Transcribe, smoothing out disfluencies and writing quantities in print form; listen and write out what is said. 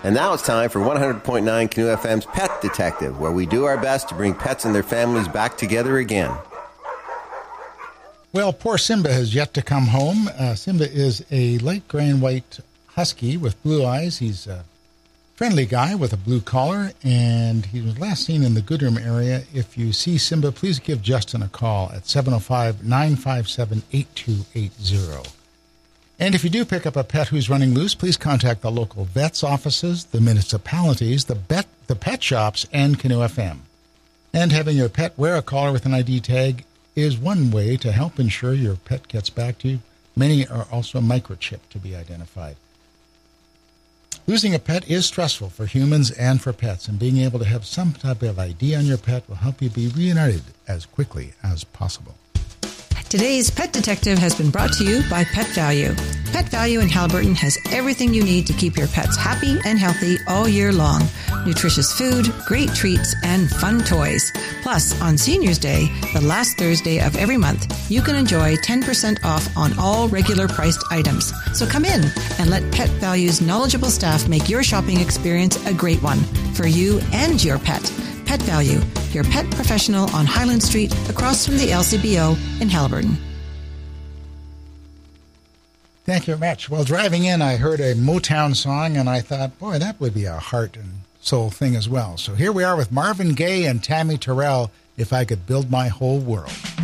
And now it's time for 100.9 Canoe FM's Pet Detective, where we do our best to bring pets and their families back together again. Well, poor Simba has yet to come home. Simba is a light gray and white husky with blue eyes. He's a friendly guy with a blue collar, and he was last seen in the Goodrem area. If you see Simba, please give Justin a call at 705-957-8280. And if you do pick up a pet who's running loose, please contact the local vet's offices, the municipalities, the pet shops, and Canoe FM. And having your pet wear a collar with an ID tag is one way to help ensure your pet gets back to you. Many are also microchipped to be identified. Losing a pet is stressful for humans and for pets, and being able to have some type of ID on your pet will help you be reunited as quickly as possible. Today's Pet Detective has been brought to you by Pet Value. Pet Value in Haliburton has everything you need to keep your pets happy and healthy all year long. Nutritious food, great treats, and fun toys. Plus, on Seniors Day, the last Thursday of every month, you can enjoy 10% off on all regular priced items. So come in and let Pet Value's knowledgeable staff make your shopping experience a great one for you and your pet. Pet Value, your pet professional on Highland Street across from the LCBO in Haliburton. Thank you very much. Well, driving in, I heard a Motown song, and I thought, boy, that would be a heart and soul thing as well. So here we are with Marvin Gaye and Tammy Terrell, If I Could Build My Whole World.